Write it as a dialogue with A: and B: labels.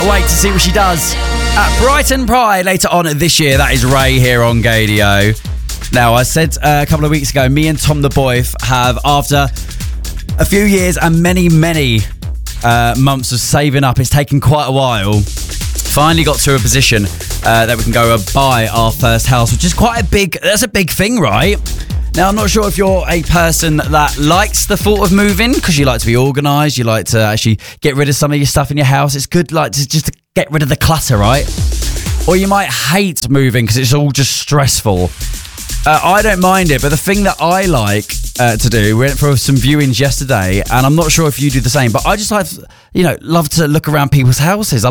A: Can't wait to see what she does at Brighton Pride later on this year. That is Ray here on Gadio. Now, I said a couple of weeks ago, me and Tom the Boy have, after a few years and many months of saving up, it's taken quite a while, finally got to a position that we can go buy our first house, which is that's a big thing, right? Now, I'm not sure if you're a person that likes the thought of moving because you like to be organised, you like to actually get rid of some of your stuff in your house. It's good just to get rid of the clutter, right? Or you might hate moving because it's all just stressful. I don't mind it, but the thing that I like to do, we went for some viewings yesterday, and I'm not sure if you do the same, but I just love to look around people's houses.